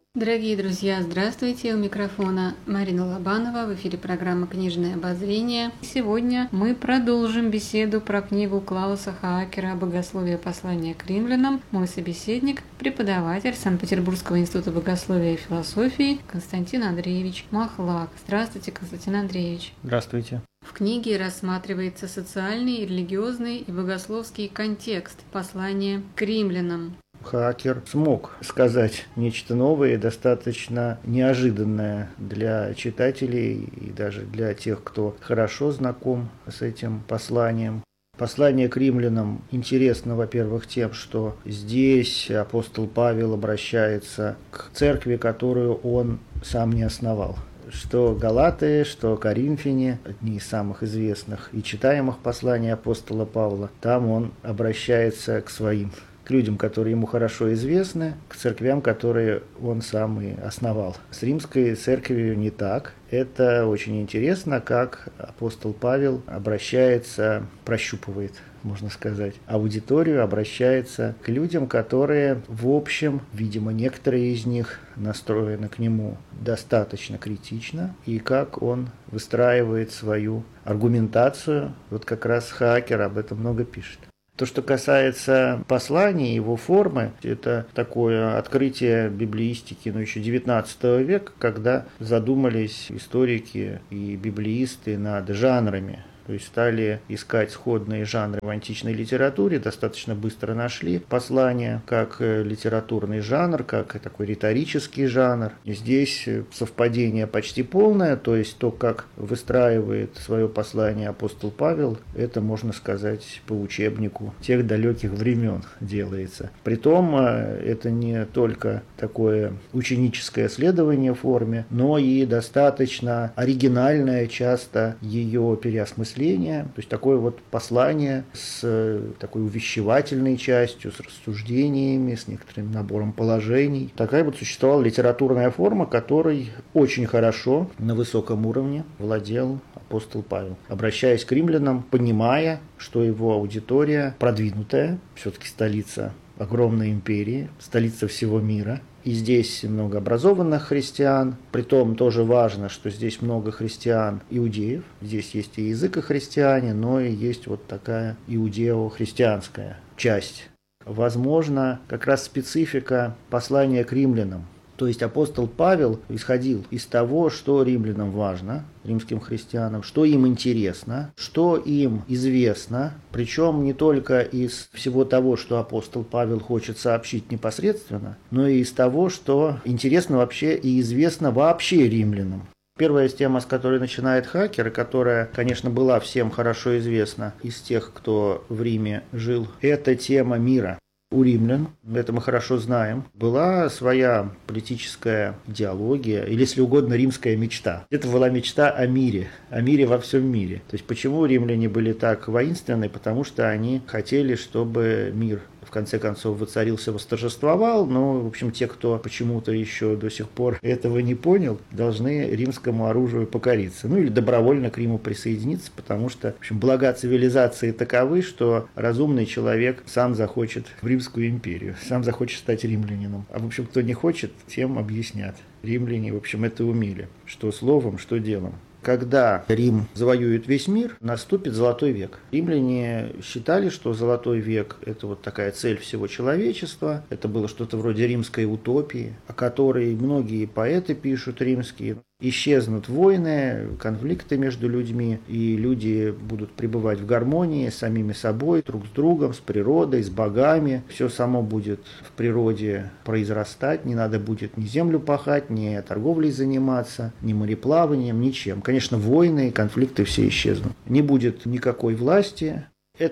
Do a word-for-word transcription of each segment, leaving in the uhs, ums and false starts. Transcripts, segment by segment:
Дорогие друзья, здравствуйте! У микрофона Марина Лобанова, в эфире программа «Книжное обозрение». Сегодня мы продолжим беседу про книгу Клауса Хаакера «Богословие. Послание к римлянам». Мой собеседник – преподаватель Санкт-Петербургского института богословия и философии Константин Андреевич Махлак. Здравствуйте, Константин Андреевич! Здравствуйте! В книге рассматривается социальный, религиозный и богословский контекст послания к римлянам. Хаакер смог сказать нечто новое, достаточно неожиданное для читателей и даже для тех, кто хорошо знаком с этим посланием. Послание к римлянам интересно, во-первых, тем, что здесь апостол Павел обращается к церкви, которую он сам не основал. Что Галаты, что Коринфяне, одни из самых известных и читаемых посланий апостола Павла, там он обращается к своим, к людям, которые ему хорошо известны, к церквям, которые он сам и основал. С римской церковью не так. Это очень интересно, как апостол Павел обращается, прощупывает, можно сказать, аудиторию, обращается к людям, которые, в общем, видимо, некоторые из них настроены к нему достаточно критично, и как он выстраивает свою аргументацию. Вот как раз Хаакер об этом много пишет. То, что касается послания, его формы, это такое открытие библеистики, ну, еще девятнадцатого века, когда задумались историки и библеисты над жанрами. То есть стали искать сходные жанры в античной литературе, достаточно быстро нашли послание как литературный жанр, как такой риторический жанр. И здесь совпадение почти полное, то есть то, как выстраивает свое послание апостол Павел, это, можно сказать, по учебнику тех далеких времен делается. Притом это не только такое ученическое следование форме, но и достаточно оригинальное часто ее переосмысление. То есть такое вот послание с такой увещевательной частью, с рассуждениями, с некоторым набором положений. Такая вот существовала литературная форма, которой очень хорошо на высоком уровне владел апостол Павел, обращаясь к римлянам, понимая, что его аудитория продвинутая, все-таки столица огромной империи, столица всего мира. И здесь много образованных христиан, притом тоже важно, что здесь много христиан иудеев, здесь есть и язык и христиане, но и есть вот такая иудео-христианская часть. Возможно, как раз специфика послания к римлянам. То есть апостол Павел исходил из того, что римлянам важно, римским христианам, что им интересно, что им известно, причем не только из всего того, что апостол Павел хочет сообщить непосредственно, но и из того, что интересно вообще и известно вообще римлянам. Первая тема, с которой начинает Хаакер, и которая, конечно, была всем хорошо известна из тех, кто в Риме жил, это тема мира. У римлян, это мы хорошо знаем, была своя политическая идеология, или, если угодно, римская мечта. Это была мечта о мире, о мире во всем мире. То есть почему римляне были так воинственны? Потому что они хотели, чтобы мир в конце концов воцарился, восторжествовал, но, в общем, те, кто почему-то еще до сих пор этого не понял, должны римскому оружию покориться, ну или добровольно к Риму присоединиться, потому что, в общем, блага цивилизации таковы, что разумный человек сам захочет в Римскую империю, сам захочет стать римлянином. А, в общем, кто не хочет, тем объяснят. Римляне, в общем, это умели, что словом, что делом. Когда Рим завоюет весь мир, наступит золотой век. Римляне считали, что золотой век – это вот такая цель всего человечества. Это было что-то вроде римской утопии, о которой многие поэты пишут римские. Исчезнут войны, конфликты между людьми, и люди будут пребывать в гармонии с самими собой, друг с другом, с природой, с богами. Все само будет в природе произрастать, не надо будет ни землю пахать, ни торговлей заниматься, ни мореплаванием, ничем. Конечно, войны, конфликты все исчезнут. Не будет никакой власти.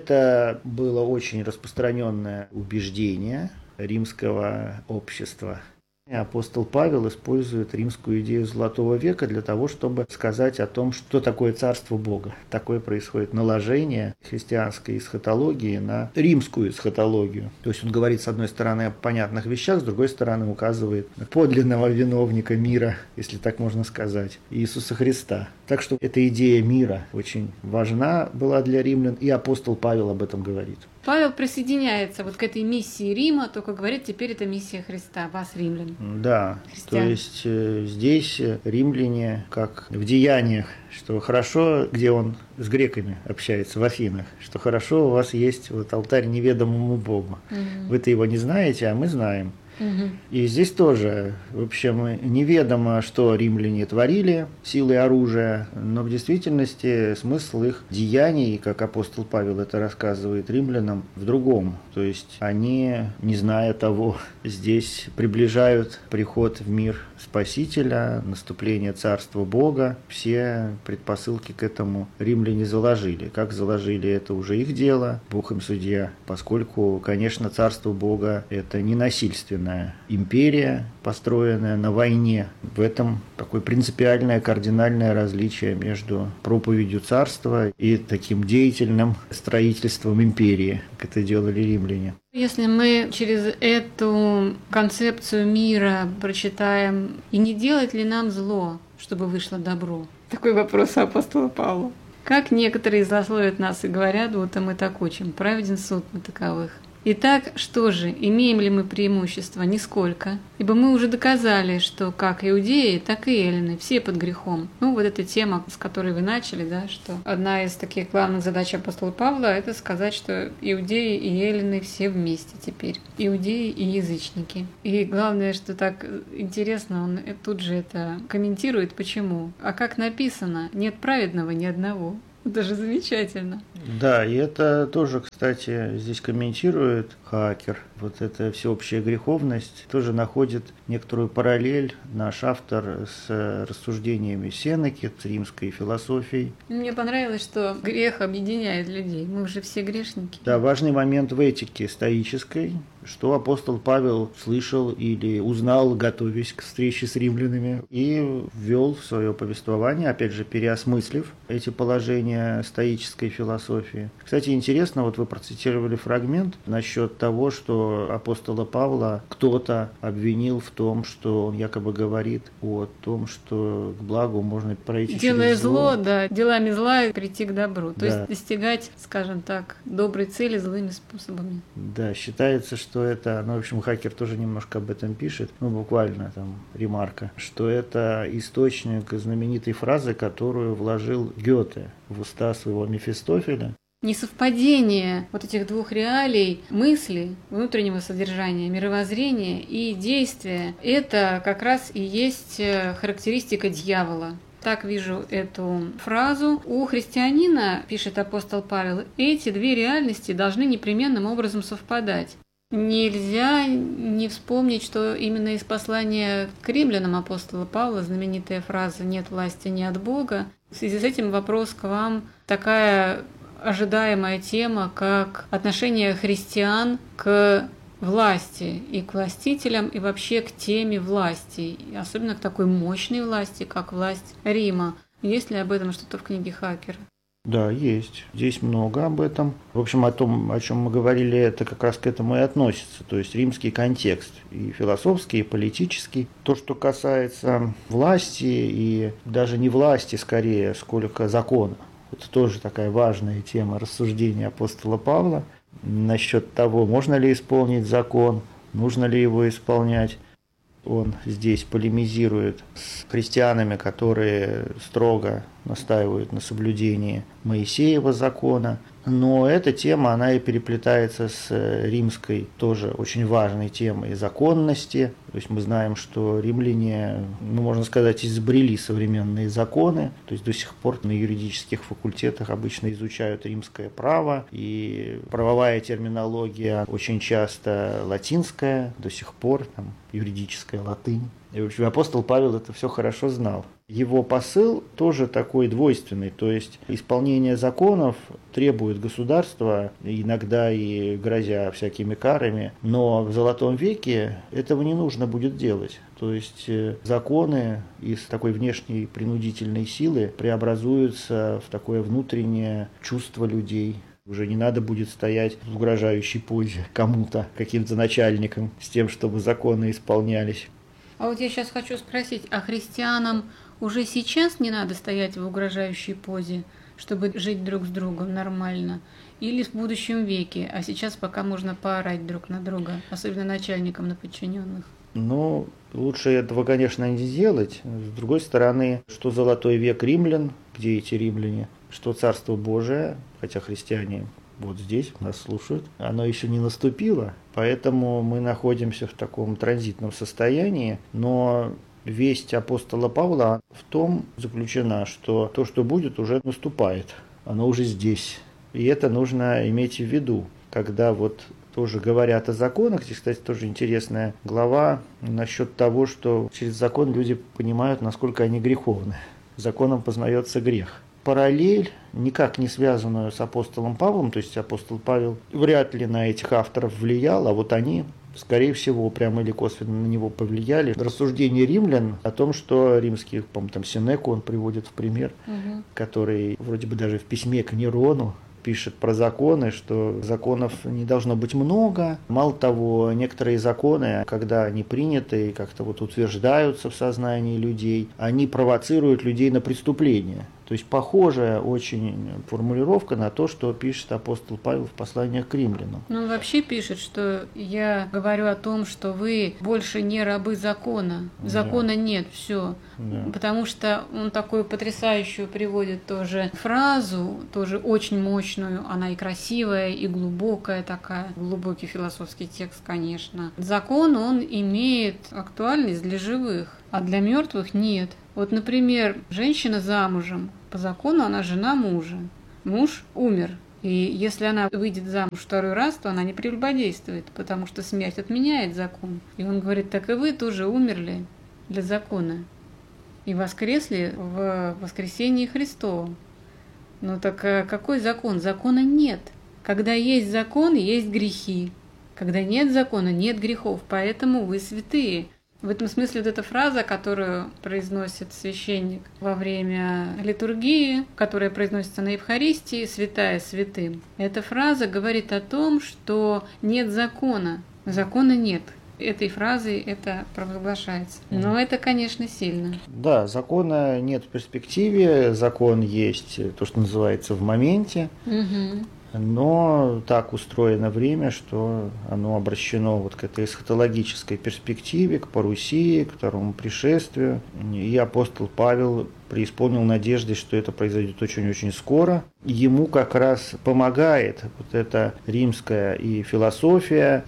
Это было очень распространенное убеждение римского общества. Апостол Павел использует римскую идею Золотого века для того, чтобы сказать о том, что такое царство Бога. Такое происходит наложение христианской эсхатологии на римскую эсхатологию. То есть он говорит, с одной стороны, о понятных вещах, с другой стороны, указывает на подлинного виновника мира, если так можно сказать, Иисуса Христа. Так что эта идея мира очень важна была для римлян, и апостол Павел об этом говорит. Павел присоединяется вот к этой миссии Рима, только говорит, теперь это миссия Христа, вас, римлян. Да, Христиан. То есть э, здесь римляне, как в Деяниях, что хорошо, где он с греками общается, в Афинах, что хорошо у вас есть вот алтарь неведомому Богу. Угу. Вы-то его не знаете, а мы знаем. Угу. И здесь тоже, в общем, неведомо, что римляне творили силой оружия, но в действительности смысл их деяний, как апостол Павел это рассказывает римлянам, в другом. То есть они, не зная того, здесь приближают приход в мир Спасителя, наступление Царства Бога. Все предпосылки к этому римляне заложили. Как заложили, это уже их дело, Бог им судья, поскольку, конечно, Царство Бога – это не насильственное империя, построенная на войне. В этом такое принципиальное, кардинальное различие между проповедью царства и таким деятельным строительством империи, как это делали римляне. Если мы через эту концепцию мира прочитаем, и не делать ли нам зло, чтобы вышло добро? Такой вопрос у апостола Павла. Как некоторые злословят нас и говорят, вот а мы так учим, праведен суд на таковых. Итак, что же, имеем ли мы преимущество? Нисколько. Ибо мы уже доказали, что как иудеи, так и эллины, все под грехом. Ну, вот эта тема, с которой вы начали, да, что одна из таких главных задач апостола Павла – это сказать, что иудеи и эллины все вместе теперь. Иудеи и язычники. И главное, что так интересно, он тут же это комментирует, почему. А как написано, нет праведного ни одного. Это же замечательно. Да, и это тоже, кстати, здесь комментирует Хаакер. Вот эта всеобщая греховность тоже находит некоторую параллель наш автор с рассуждениями Сенеки, с римской философией. Мне понравилось, что грех объединяет людей. Мы уже все грешники. Да, важный момент в этике стоической, что апостол Павел слышал или узнал, готовясь к встрече с римлянами, и ввел в свое повествование, опять же, переосмыслив эти положения стоической философии. Кстати, интересно, вот вы процитировали фрагмент насчет того, что апостола Павла кто-то обвинил в том, что он якобы говорит о том, что к благу можно пройти Делая через зло. зло, да, делами зла прийти к добру. То Да. есть достигать, скажем так, доброй цели злыми способами. Да, считается, что это, ну, в общем, Хаакер тоже немножко об этом пишет, ну, буквально там ремарка, что это источник знаменитой фразы, которую вложил Гёте в уста своего Мефистофеля. Несовпадение вот этих двух реалий, мысли, внутреннего содержания, мировоззрения и действия – это как раз и есть характеристика дьявола. Так вижу эту фразу. У христианина, пишет апостол Павел, эти две реальности должны непременным образом совпадать. Нельзя не вспомнить, что именно из послания к римлянам апостола Павла знаменитая фраза «нет власти ни от Бога». В связи с этим вопрос к вам такая ожидаемая тема, как отношение христиан к власти и к властителям, и вообще к теме власти, и особенно к такой мощной власти, как власть Рима. Есть ли об этом что-то в книге Хаакера? Да, есть. Здесь много об этом. В общем, о том, о чем мы говорили, это как раз к этому и относится. То есть римский контекст, и философский, и политический. То, что касается власти, и даже не власти скорее, сколько закона. Это тоже такая важная тема рассуждения апостола Павла насчет того, можно ли исполнить закон, нужно ли его исполнять. Он здесь полемизирует с христианами, которые строго настаивают на соблюдении Моисеева закона. Но эта тема, она и переплетается с римской, тоже очень важной темой законности. То есть мы знаем, что римляне, ну, можно сказать, изобрели современные законы. То есть до сих пор на юридических факультетах обычно изучают римское право. И правовая терминология очень часто латинская, до сих пор там юридическая латынь. И, в общем, апостол Павел это все хорошо знал. Его посыл тоже такой двойственный, то есть исполнение законов требует государства, иногда и грозя всякими карами, но в Золотом веке этого не нужно будет делать. То есть законы из такой внешней принудительной силы преобразуются в такое внутреннее чувство людей. Уже не надо будет стоять в угрожающей позе кому-то, каким-то начальникам, с тем, чтобы законы исполнялись. А вот я сейчас хочу спросить, а христианам уже сейчас не надо стоять в угрожающей позе, чтобы жить друг с другом нормально, или в будущем веке, а сейчас пока можно поорать друг на друга, особенно начальникам на подчиненных? Ну, лучше этого, конечно, не делать. С другой стороны, что золотой век римлян, где эти римляне, что Царство Божие, хотя христиане вот здесь нас слушают, оно еще не наступило, поэтому мы находимся в таком транзитном состоянии, но весть апостола Павла в том заключена, что то, что будет, уже наступает, оно уже здесь. И это нужно иметь в виду, когда вот тоже говорят о законах. Здесь, кстати, тоже интересная глава насчет того, что через закон люди понимают, насколько они греховны. Законом познается грех. Параллель, никак не связанную с апостолом Павлом, то есть апостол Павел вряд ли на этих авторов влиял, а вот они, скорее всего, прямо или косвенно на него повлияли. Рассуждение римлян о том, что римских, по-моему, там Сенеку он приводит в пример, угу. который вроде бы даже в письме к Нерону пишет про законы, что законов не должно быть много. Мало того, некоторые законы, когда они приняты и как-то вот утверждаются в сознании людей, они провоцируют людей на преступление. То есть похожая очень формулировка на то, что пишет апостол Павел в посланиях к римлянам. Ну, он вообще пишет, что я говорю о том, что вы больше не рабы закона. Закона да. нет, все. Да. Потому что он такую потрясающую приводит тоже фразу, тоже очень мощную, она и красивая, и глубокая такая, глубокий философский текст, конечно. Закон, он имеет актуальность для живых, а для мертвых нет. Вот, например, женщина замужем, по закону она жена мужа. Муж умер. И если она выйдет замуж второй раз, то она не прелюбодействует, потому что смерть отменяет закон. И он говорит, так и вы тоже умерли для закона. И воскресли в воскресении Христовом. Ну так какой закон? Закона нет. Когда есть закон, есть грехи. Когда нет закона, нет грехов. Поэтому вы святые. В этом смысле вот эта фраза, которую произносит священник во время литургии, которая произносится на Евхаристии, «Святая святым», эта фраза говорит о том, что нет закона. Закона нет. Этой фразой это провозглашается. Но это, конечно, сильно. Да, закона нет в перспективе, закон есть то, что называется в моменте. Угу. Но так устроено время, что оно обращено вот к этой эсхатологической перспективе, к парусии, к второму пришествию. И апостол Павел преисполнил надежды, что это произойдет очень-очень скоро. Ему как раз помогает вот эта римская и философия,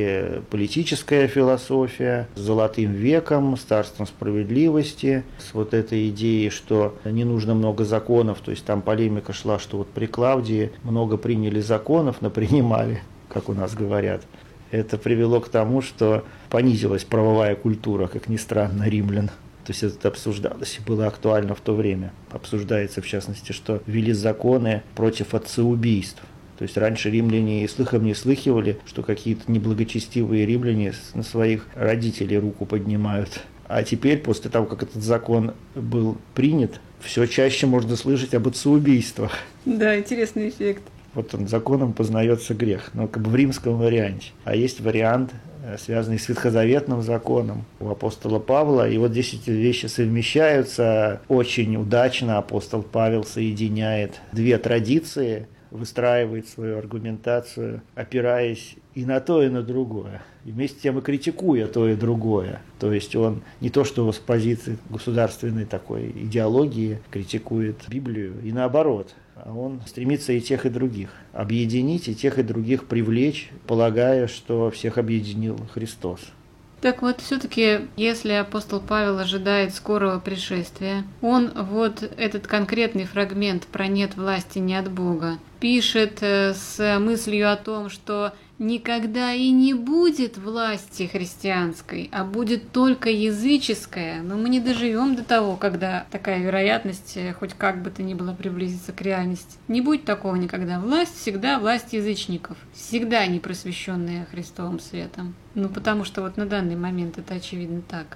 и политическая философия с золотым веком, с царством справедливости, с вот этой идеей, что не нужно много законов, то есть там полемика шла, что вот при Клавдии много приняли законов, напринимали, как у нас говорят. Это привело к тому, что понизилась правовая культура, как ни странно, римлян. То есть это обсуждалось и было актуально в то время. Обсуждается, в частности, что ввели законы против отцеубийств. То есть раньше римляне и слыхом не слыхивали, что какие-то неблагочестивые римляне на своих родителей руку поднимают. А теперь, после того, как этот закон был принят, все чаще можно слышать об отцеубийствах. Да, интересный эффект. Вот он, законом познается грех, но как бы в римском варианте. А есть вариант, связанный с ветхозаветным законом у апостола Павла. И вот здесь эти вещи совмещаются очень удачно. Апостол Павел соединяет две традиции, выстраивает свою аргументацию, опираясь и на то, и на другое. И вместе с тем и критикуя то и другое. То есть он не то, что с позиции государственной такой идеологии критикует Библию, и наоборот. А он стремится и тех, и других объединить, и тех, и других привлечь, полагая, что всех объединил Христос. Так вот, все-таки, если апостол Павел ожидает скорого пришествия, он вот этот конкретный фрагмент про «нет власти не от Бога» пишет с мыслью о том, что никогда и не будет власти христианской, а будет только языческая. Но мы не доживем до того, когда такая вероятность хоть как бы то ни было приблизится к реальности. Не будет такого никогда. Власть всегда власть язычников, всегда не просвещенные Христовым светом. Ну, потому что вот на данный момент это очевидно так.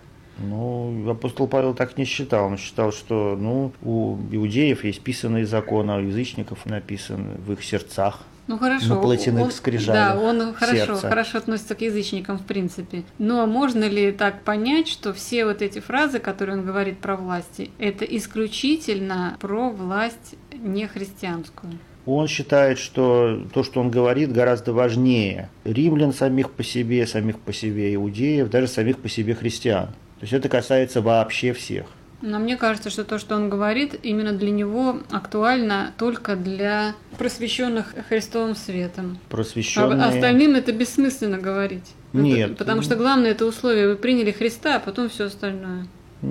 Ну, апостол Павел так не считал. Он считал, что ну, у иудеев есть писанные законы, а у язычников написаны в их сердцах. Ну хорошо, на плотяных он, скрижалях. Да, он хорошо, сердца. хорошо относится к язычникам в принципе. Но можно ли так понять, что все вот эти фразы, которые он говорит про власти, это исключительно про власть не христианскую. Он считает, что то, что он говорит, гораздо важнее римлян самих по себе, самих по себе иудеев, даже самих по себе христиан. То есть это касается вообще всех. Но мне кажется, что то, что он говорит, именно для него актуально только для просвещенных Христовым светом. Просвещенные... А остальным это бессмысленно говорить. Нет. Это, потому что главное это условие. Вы приняли Христа, а потом все остальное.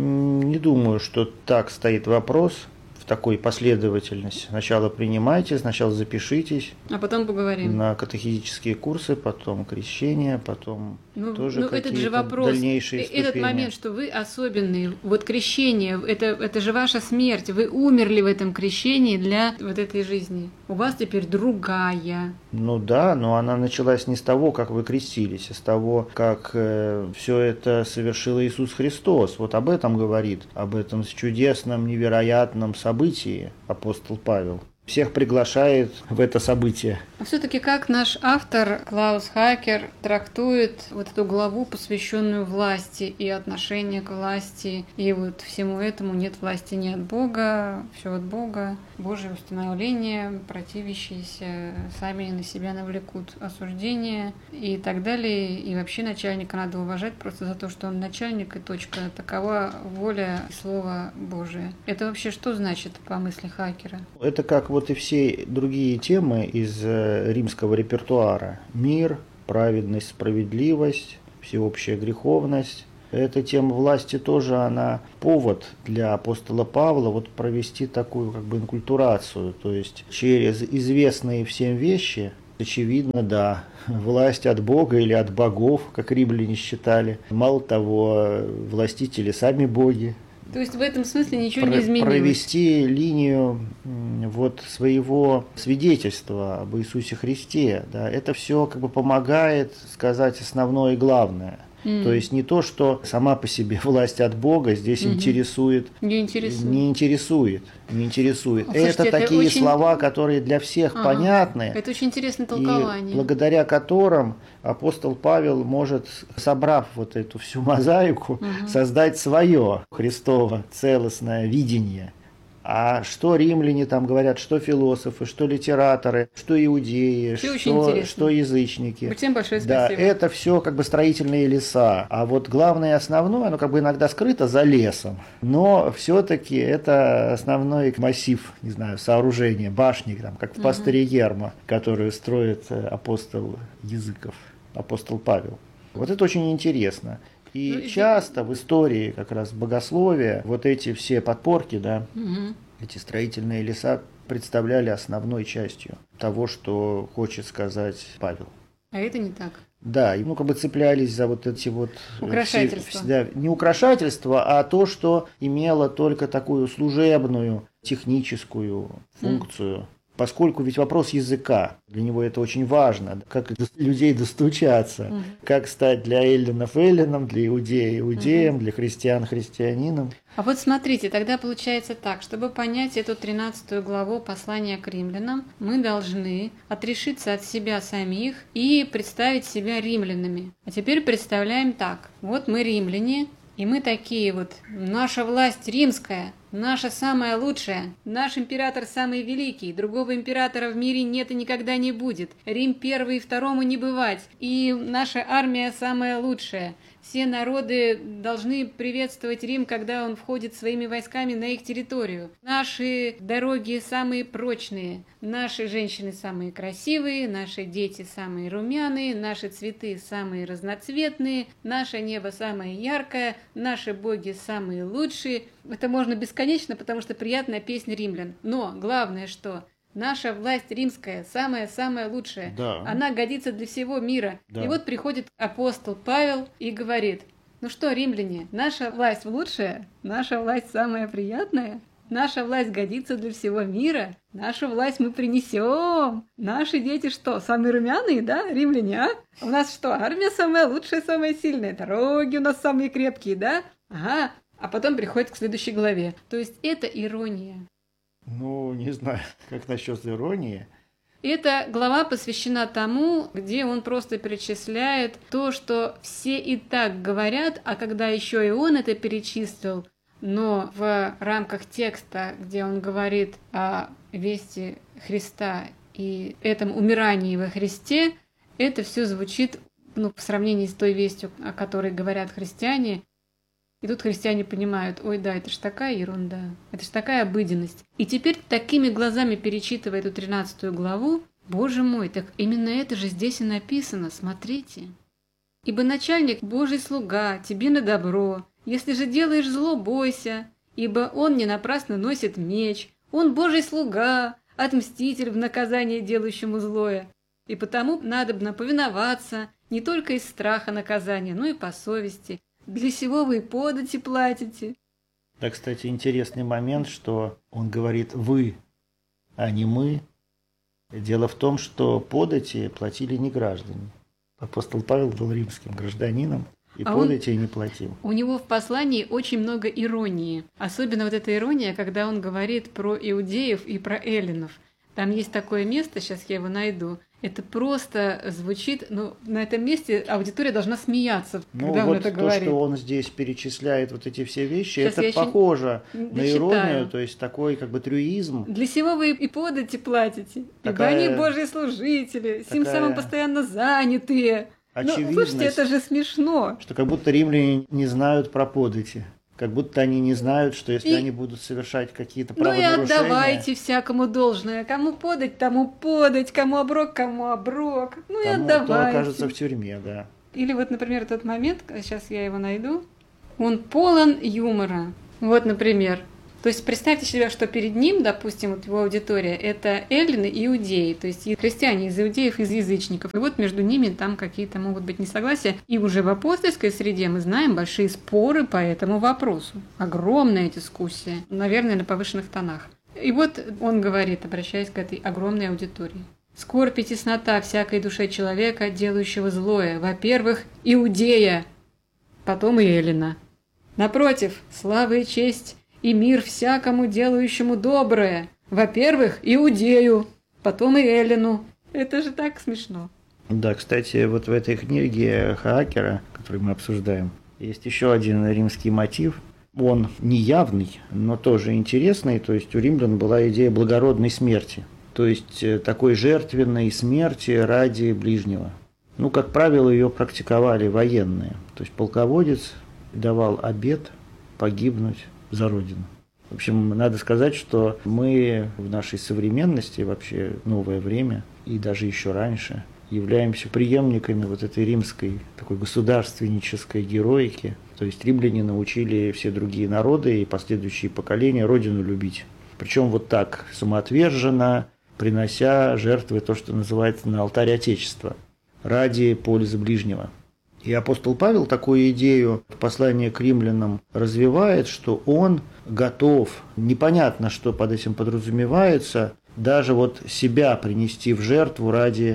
Не думаю, что так стоит вопрос в такой последовательности. Сначала принимайте, сначала запишитесь. А потом поговорим. На катехизические курсы, потом крещение, потом ну, тоже ну, какие-то этот же вопрос, дальнейшие ступени. Этот момент, что вы особенные, вот крещение, это, это же ваша смерть, вы умерли в этом крещении для вот этой жизни. У вас теперь другая. Ну да, но она началась не с того, как вы крестились, а с того, как э, все это совершил Иисус Христос. Вот об этом говорит, об этом чудесном, невероятном событии апостол Павел. Всех приглашает в это событие. А все-таки как наш автор Клаус Хакер трактует вот эту главу, посвященную власти и отношению к власти, и вот всему этому нет власти ни от Бога, все от Бога, Божие установление, противящиеся сами на себя навлекут осуждение и так далее. И вообще начальника надо уважать просто за то, что он начальник и точка. Такова воля и слово Божие. Это вообще что значит по мысли Хакера? Это как вот и все другие темы из римского репертуара. Мир, праведность, справедливость, всеобщая греховность. Эта тема власти тоже, она повод для апостола Павла вот провести такую как бы инкультурацию, то есть через известные всем вещи, очевидно, да, власть от Бога или от богов, как римляне считали. Мало того, властители сами боги. То есть в этом смысле ничего Про- не изменилось? Провести линию вот своего свидетельства об Иисусе Христе, да, это все как бы помогает сказать основное и главное. Mm. То есть не то, что сама по себе власть от Бога здесь mm-hmm. интересует, не интересует, не интересует, не интересует. Слушайте, это, это такие очень... слова, которые для всех ага. понятны. Это очень интересное толкование. И благодаря которым апостол Павел может, собрав вот эту всю мозаику, mm-hmm. создать свое Христово целостное видение. А что римляне там говорят, что философы, что литераторы, что иудеи, что, что язычники. Всем большое да, спасибо. Это все как бы строительные леса. А вот главное и основное, оно как бы иногда скрыто за лесом. Но все-таки это основной массив, не знаю, сооружения, башни, там, как в угу. пастыре Ерма, которую строит апостол языков, апостол Павел. Вот это очень интересно. И ну, часто в истории как раз богословия вот эти все подпорки, да, угу. эти строительные леса представляли основной частью того, что хочет сказать Павел. А это не так. Да, и ну как бы цеплялись за вот эти вот... Украшательства. Все, да, не украшательства, а то, что имело только такую служебную, техническую функцию. Mm. Поскольку ведь вопрос языка, для него это очень важно, как до людей достучаться, mm-hmm. как стать для эллинов эллином, для иудея иудеем, mm-hmm. для христиан христианином. А вот смотрите, тогда получается так, чтобы понять эту тринадцатую главу послания к римлянам, мы должны отрешиться от себя самих и представить себя римлянами. А теперь представляем так, вот мы римляне, и мы такие вот, наша власть римская, наша самая лучшая, наш император самый великий, другого императора в мире нет и никогда не будет, Рим первый и второму не бывать, и наша армия самая лучшая. Все народы должны приветствовать Рим, когда он входит своими войсками на их территорию. Наши дороги самые прочные, наши женщины самые красивые, наши дети самые румяные, наши цветы самые разноцветные, наше небо самое яркое, наши боги самые лучшие. Это можно бесконечно, потому что приятная песня римлян. Но главное, что... Наша власть римская, самая-самая лучшая, да. Она годится для всего мира. Да. И вот приходит апостол Павел и говорит, ну что, римляне, наша власть лучшая, наша власть самая приятная, наша власть годится для всего мира, нашу власть мы принесем. Наши дети что, самые румяные, да, римляне, а? У нас что, армия самая лучшая, самая сильная, дороги у нас самые крепкие, да? Ага, а потом приходит к следующей главе. То есть это ирония. Ну, не знаю, как насчет иронии. Эта глава посвящена тому, где он просто перечисляет то, что все и так говорят, а когда еще и он это перечислил, но в рамках текста, где он говорит о вести Христа и этом умирании во Христе, это все звучит, ну, в сравнении с той вестью, о которой говорят христиане. И тут христиане понимают: ой, да, это ж такая ерунда, это ж такая обыденность. И теперь такими глазами перечитывая эту тринадцатую главу, Боже мой, так именно это же здесь и написано, смотрите. «Ибо начальник Божий слуга, тебе на добро, если же делаешь зло, бойся, ибо он не напрасно носит меч, он Божий слуга, отмститель в наказание делающему злое, и потому надобно повиноваться не только из страха наказания, но и по совести. Для сего вы и подати платите». Да, кстати, интересный момент, что он говорит «вы», а не «мы». Дело в том, что подати платили не граждане. Апостол Павел был римским гражданином, и а подати он, не платил. У него в послании очень много иронии. Особенно вот эта ирония, когда он говорит про иудеев и про эллинов. Там есть такое место, сейчас я его найду. Это просто звучит, ну, на этом месте аудитория должна смеяться, ну, когда вот он это то, говорит. что он здесь перечисляет вот эти все вещи, сейчас это похоже на дочитаю. иронию, то есть такой как бы трюизм. Для сего вы и подати платите, такая, ибо они Божьи служители, такая... сим самым постоянно занятые. Ну, слушайте, это же смешно. Что как будто римляне не знают про подати. Как будто они не знают, что если и... они будут совершать какие-то правонарушения... Ну и отдавайте всякому должное. Кому подать, тому подать. Кому оброк, кому оброк. Ну и тому, отдавайте. Кто окажется в тюрьме, да. Или вот, например, тот момент, сейчас я его найду, он полон юмора. Вот, например. То есть представьте себе, что перед ним, допустим, вот его аудитория, это эллины и иудеи, то есть и христиане из иудеев, из язычников. И вот между ними там какие-то могут быть несогласия. И уже в апостольской среде мы знаем большие споры по этому вопросу. Огромная дискуссия, наверное, на повышенных тонах. И вот он говорит, обращаясь к этой огромной аудитории. «Скорбь и теснота всякой душе человека, делающего злое, во-первых, иудея, потом и эллина. Напротив, слава и честь и мир всякому делающему доброе. Во-первых, иудею, потом и эллину». Это же так смешно. Да, кстати, вот в этой книге Хаакера, которую мы обсуждаем, есть еще один римский мотив. Он неявный, но тоже интересный. То есть у римлян была идея благородной смерти. То есть такой жертвенной смерти ради ближнего. Ну, как правило, ее практиковали военные. То есть полководец давал обет погибнуть за Родину. В общем, надо сказать, что мы в нашей современности, вообще новое время, и даже еще раньше, являемся преемниками вот этой римской такой государственнической героики. То есть римляне научили все другие народы и последующие поколения Родину любить. Причем вот так, самоотверженно, принося жертвы, то, что называется, на алтарь Отечества, ради пользы ближнего. И апостол Павел такую идею в послании к римлянам развивает, что он готов, непонятно, что под этим подразумевается, даже вот себя принести в жертву ради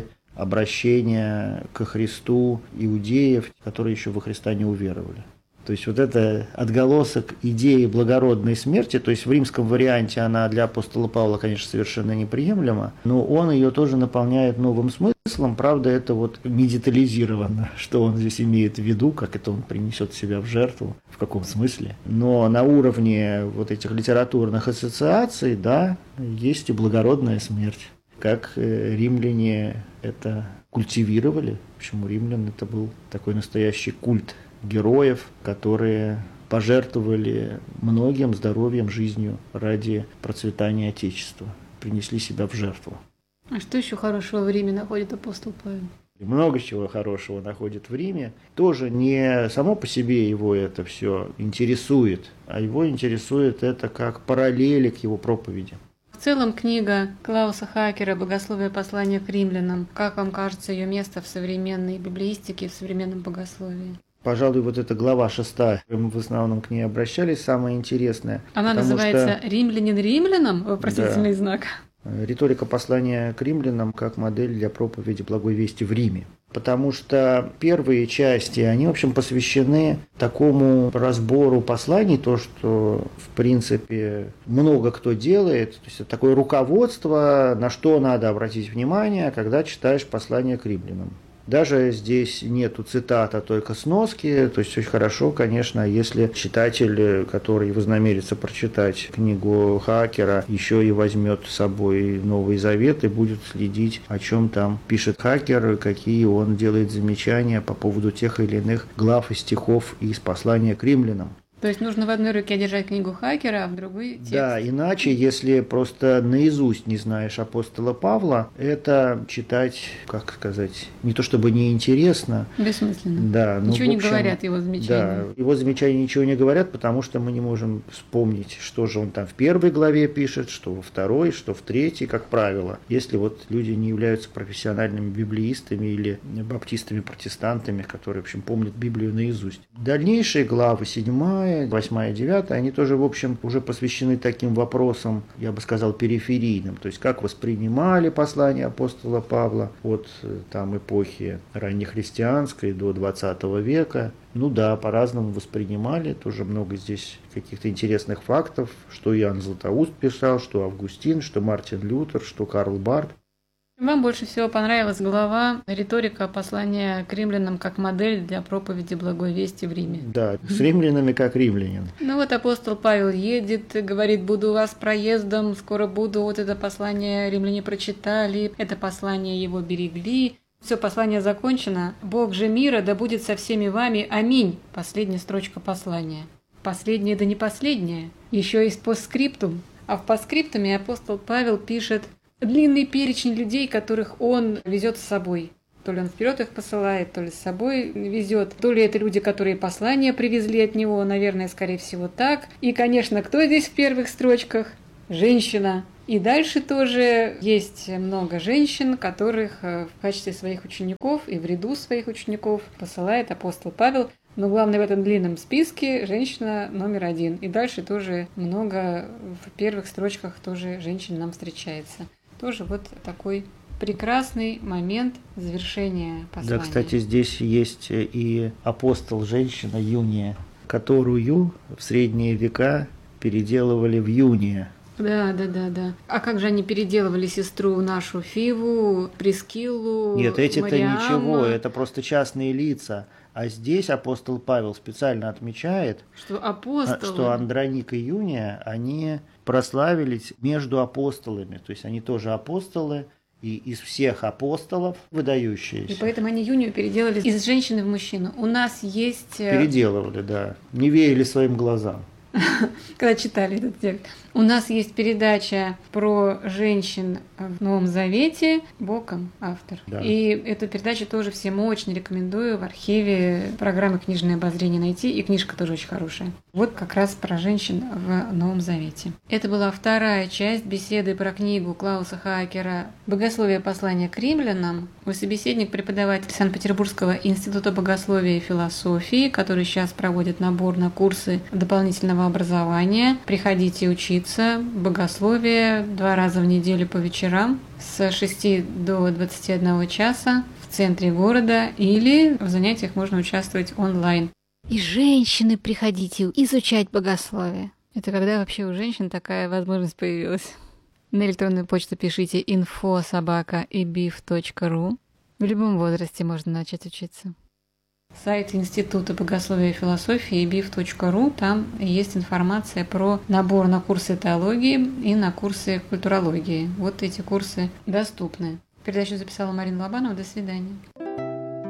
обращения ко Христу иудеев, которые еще во Христа не уверовали. То есть вот это отголосок идеи благородной смерти, то есть в римском варианте она для апостола Павла, конечно, совершенно неприемлема, но он ее тоже наполняет новым смыслом, правда, это вот не детализировано, что он здесь имеет в виду, как это он принесет себя в жертву, в каком смысле. Но на уровне вот этих литературных ассоциаций, да, есть и благородная смерть, как римляне это культивировали. В общем, у римлян это был такой настоящий культ героев, которые пожертвовали многим здоровьем, жизнью ради процветания Отечества, принесли себя в жертву. А что еще хорошего в Риме находит апостол Павел? Много чего хорошего находит в Риме. Тоже не само по себе его это все интересует, а его интересует это как параллели к его проповеди. В целом книга Клауса Хаакера «Богословие послания к римлянам», как вам кажется ее место в современной библеистике, в современном богословии? Пожалуй, вот эта глава шестая, мы в основном к ней обращались, самое интересное. Она называется что... «Римлянин римлянам?» Вопросительный да. знак. Риторика послания к римлянам как модель для проповеди благой вести в Риме. Потому что первые части, они, в общем, посвящены такому разбору посланий, то, что, в принципе, много кто делает. То есть это такое руководство, на что надо обратить внимание, когда читаешь послание к римлянам. Даже здесь нету цитат, а только сноски. То есть очень хорошо, конечно, если читатель, который вознамерится прочитать книгу Хаакера, еще и возьмет с собой Новый Завет и будет следить, о чем там пишет Хаакер, какие он делает замечания по поводу тех или иных глав и стихов из послания к римлянам. То есть нужно в одной руке держать книгу Хаакера, а в другой текст. Да, иначе, если просто наизусть не знаешь апостола Павла, это читать, как сказать, не то чтобы неинтересно. Бессмысленно. Да, ну, ничего в не общем, говорят его замечания. Да, его замечания ничего не говорят, потому что мы не можем вспомнить, что же он там в первой главе пишет, что во второй, что в третьей, как правило. Если вот люди не являются профессиональными библеистами или баптистами-протестантами, которые, в общем, помнят Библию наизусть. Дальнейшие главы, седьмая, восьмая, девятая, они тоже, в общем, уже посвящены таким вопросам, я бы сказал, периферийным. То есть, как воспринимали послание апостола Павла от там эпохи раннехристианской до двадцатого века. Ну да, по-разному воспринимали. Тоже много здесь каких-то интересных фактов, что Иоанн Златоуст писал, что Августин, что Мартин Лютер, что Карл Барth. Вам больше всего понравилась глава «Риторика послания к римлянам как модель для проповеди благой вести в Риме». Да, с римлянами как римлянин. Ну вот апостол Павел едет, говорит: буду у вас проездом, скоро буду, вот это послание римляне прочитали, это послание его берегли. Все, послание закончено. Бог же мира да будет со всеми вами. Аминь. Последняя строчка послания. Последняя, да не последняя. Еще есть постскриптум. А в постскриптуме апостол Павел пишет длинный перечень людей, которых он везет с собой. То ли он вперед их посылает, то ли с собой везет, то ли это люди, которые послания привезли от него, наверное, скорее всего так. И, конечно, кто здесь в первых строчках? Женщина. И дальше тоже есть много женщин, которых в качестве своих учеников и в ряду своих учеников посылает апостол Павел. Но главное в этом длинном списке женщина номер один. И дальше тоже много в первых строчках тоже женщин нам встречается. Тоже вот такой прекрасный момент завершения послания. Да, кстати, здесь есть и апостол женщина Юния, которую в средние века переделывали в Юния. Да, да, да, да. А как же они переделывали сестру нашу Фиву, Прискиллу, Нет, эти-то Мариамма? ничего, это просто частные лица. А здесь апостол Павел специально отмечает, что апостолы, что Андроник и Юния, они прославились между апостолами. То есть они тоже апостолы, и из всех апостолов выдающиеся. И поэтому они Юнию переделали из женщины в мужчину. У нас есть... Переделывали, да. Не верили своим глазам. Когда читали этот текст. У нас есть передача про женщин в Новом Завете, Боком автор. Да. И эту передачу тоже всем очень рекомендую в архиве программы «Книжное обозрение» найти, и книжка тоже очень хорошая. Вот как раз про женщин в Новом Завете. Это была вторая часть беседы про книгу Клауса Хаакера «Богословие послания к римлянам». Мой собеседник — преподаватель Санкт-Петербургского института богословия и философии, который сейчас проводит набор на курсы дополнительного образования. Приходите учиться. Богословие два раза в неделю по вечерам с шести до двадцати одного часа в центре города, или в занятиях можно участвовать онлайн. И женщины, приходите изучать богословие. Это когда вообще у женщин такая возможность появилась? На электронную почту пишите инфо собака и биф точка ру. В любом возрасте можно начать учиться. Сайт Института богословия и философии и биф точка ру. Там есть информация про набор на курсы теологии и на курсы культурологии. Вот эти курсы доступны. Передачу записала Марина Лобанова. До свидания.